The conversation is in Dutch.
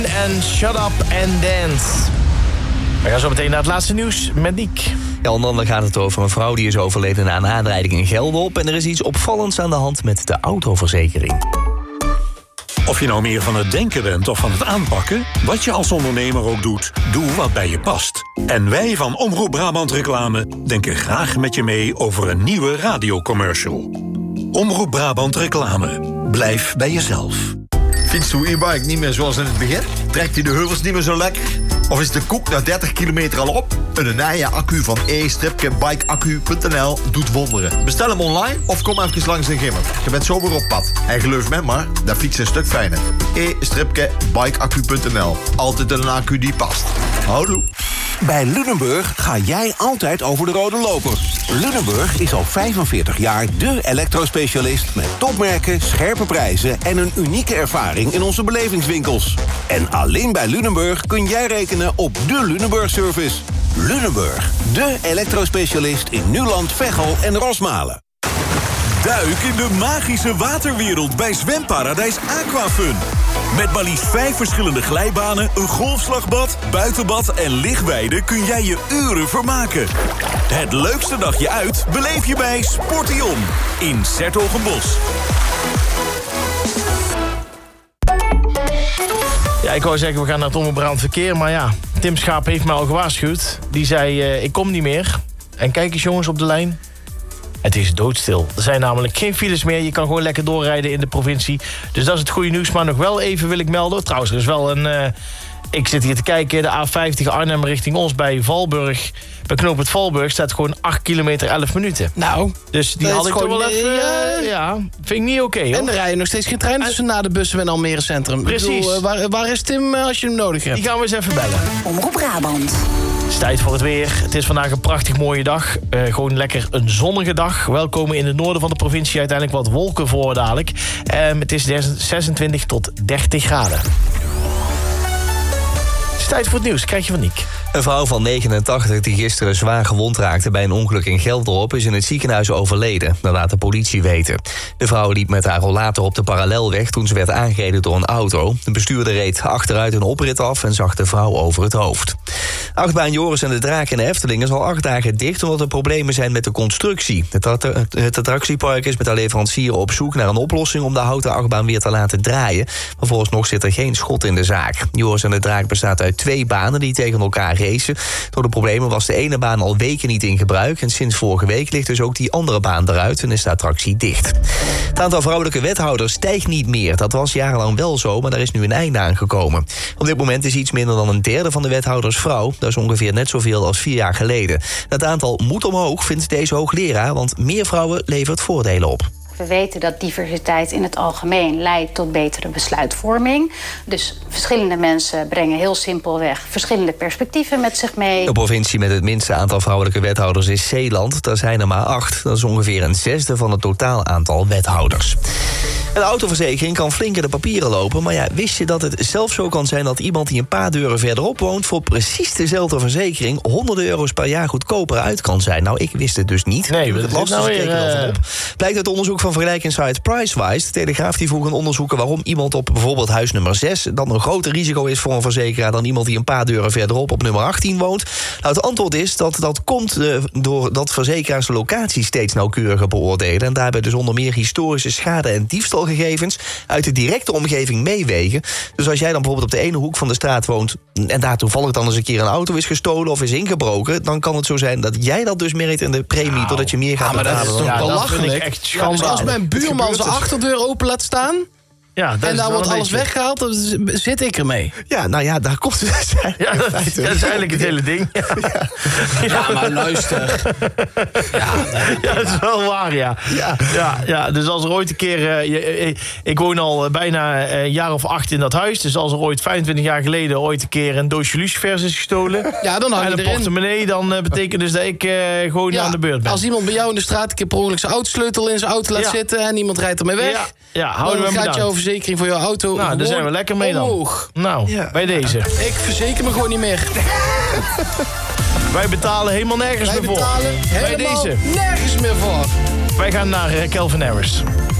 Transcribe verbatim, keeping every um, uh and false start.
En Shut Up and Dance. We gaan zo meteen naar het laatste nieuws met Niek. Ja, onder andere gaat het over een vrouw die is overleden na een aanrijding in Gelderop. En er is iets opvallends aan de hand met de autoverzekering. Of je nou meer van het denken bent of van het aanpakken, wat je als ondernemer ook doet, doe wat bij je past. En wij van Omroep Brabant Reclame denken graag met je mee over een nieuwe radiocommercial. Omroep Brabant Reclame. Blijf bij jezelf. Fietst uw e-bike niet meer zoals in het begin? Trekt u de heuvels niet meer zo lekker? Of is de koek na dertig kilometer al op? Een nieuwe accu van e bike accu punt n l doet wonderen. Bestel hem online of kom even langs in Gimmer. Je bent zo weer op pad. En geloof me maar, dat fiets een stuk fijner. e bike accu punt n l. Altijd een accu die past. Houdoe. Bij Lunenburg ga jij altijd over de rode loper. Lunenburg is al vijfenveertig jaar de elektrospecialist met topmerken, scherpe prijzen en een unieke ervaring in onze belevingswinkels. En alleen bij Lunenburg kun jij rekenen op de Lunenburg-service. Lunenburg, de elektrospecialist in Nuland, Veghel en Rosmalen. Duik in de magische waterwereld bij zwemparadijs Aquafun. Met maar liefst vijf verschillende glijbanen, een golfslagbad, buitenbad en lichtweiden kun jij je uren vermaken. Het leukste dagje uit beleef je bij Sportion in 's-Hertogenbosch. Ja, ik wou zeggen, we gaan naar het Omroep Brabant Verkeer. Maar ja, Tim Schaap heeft mij al gewaarschuwd. Die zei, uh, ik kom niet meer. En kijk eens jongens op de lijn. Het is doodstil. Er zijn namelijk geen files meer. Je kan gewoon lekker doorrijden in de provincie. Dus dat is het goede nieuws. Maar nog wel even wil ik melden. Trouwens, er is wel een... Uh, ik zit hier te kijken. De A vijftig Arnhem richting ons bij Valburg. Bij knooppunt Valburg staat gewoon acht kilometer elf minuten. Nou, dus die had ik toch wel even... Uh, ja, vind ik niet oké, okay, hoor. En er rijden nog steeds geen treinen tussen na de bussen en Almere Centrum. Precies. Ik bedoel, uh, waar, waar is Tim uh, als je hem nodig hebt? Die gaan we eens even bellen. Omroep Brabant. Het is tijd voor het weer. Het is vandaag een prachtig mooie dag. Uh, gewoon lekker een zonnige dag. Welkom in het noorden van de provincie. Uiteindelijk wat wolken voor dadelijk. Um, het is zesentwintig tot dertig graden. Het is tijd voor het nieuws. Krijg je van Niek. Een vrouw van negenentachtig die gisteren zwaar gewond raakte bij een ongeluk in Gelderop is in het ziekenhuis overleden. Dat laat de politie weten. De vrouw liep met haar rollator op de parallelweg toen ze werd aangereden door een auto. De bestuurder reed achteruit een oprit af en zag de vrouw over het hoofd. Achtbaan Joris en de Draak in de Efteling is al acht dagen dicht omdat er problemen zijn met de constructie. Het, att- het attractiepark is met de leverancier op zoek naar een oplossing om de houten achtbaan weer te laten draaien. Maar vooralsnog zit er geen schot in de zaak. Joris en de Draak bestaat uit twee banen die tegen elkaar racen. Door de problemen was de ene baan al weken niet in gebruik en sinds vorige week ligt dus ook die andere baan eruit en is de attractie dicht. Het aantal vrouwelijke wethouders stijgt niet meer. Dat was jarenlang wel zo, maar daar is nu een einde aan gekomen. Op dit moment is iets minder dan een derde van de wethouders vrouw. Dat is ongeveer net zoveel als vier jaar geleden. Het aantal moet omhoog, vindt deze hoogleraar, want meer vrouwen levert voordelen op. We weten dat diversiteit in het algemeen leidt tot betere besluitvorming. Dus verschillende mensen brengen heel simpelweg verschillende perspectieven met zich mee. De provincie met het minste aantal vrouwelijke wethouders is Zeeland. Daar zijn er maar acht. Dat is ongeveer een zesde van het totaal aantal wethouders. Een autoverzekering kan flink in de papieren lopen. Maar ja, wist je dat het zelfs zo kan zijn dat iemand die een paar deuren verderop woont voor precies dezelfde verzekering honderden euro's per jaar goedkoper uit kan zijn? Nou, ik wist het dus niet. Nee, het lastig nou weer, uh... op. Blijkt uit onderzoek van vergelijkingssite Pricewise. De Telegraaf die vroeg een onderzoeken waarom iemand op bijvoorbeeld huis nummer zes dan een groter risico is voor een verzekeraar dan iemand die een paar deuren verderop op nummer achttien woont. Nou, het antwoord is dat dat komt uh, doordat verzekeraars de locatie steeds nauwkeuriger beoordelen en daarbij dus onder meer historische schade en diefstalgegevens uit de directe omgeving meewegen. Dus als jij dan bijvoorbeeld op de ene hoek van de straat woont en daar toevallig dan eens een keer een auto is gestolen of is ingebroken, dan kan het zo zijn dat jij dat dus merkt in de premie, nou, doordat je meer gaat betalen. Maar dat is toch ja, belachelijk? Echt ja, dus als mijn buurman zijn achterdeur open laat staan, ja, en daar wordt alles beetje... weggehaald, dan zit ik ermee. Ja, nou ja, daar komt het. Ja, dat, dat is eigenlijk het hele ding. Ja, ja. ja maar luister. Ja, ja, dat is wel waar, ja. Ja, ja, ja dus als er ooit een keer... Uh, je, ik woon al bijna een jaar of acht in dat huis. Dus als er ooit vijfentwintig jaar geleden ooit een keer een doosje lucifers is gestolen, ja, dan hang je en een erin. portemonnee, dan uh, betekent dus dat ik uh, gewoon ja, aan de beurt ben. Als iemand bij jou in de straat een keer per ongeluk zijn autosleutel in zijn auto laat ja. zitten en iemand rijdt ermee weg, ja, ja, houden dan we gaat jouw verzekering voor jouw auto. Nou, daar zijn we lekker mee dan. Omhoog. Nou, ja. Bij deze. Ik verzeker me gewoon niet meer. Wij betalen helemaal nergens Wij meer voor. Wij betalen helemaal bij deze. nergens meer voor. Wij gaan naar uh, Calvin Harris.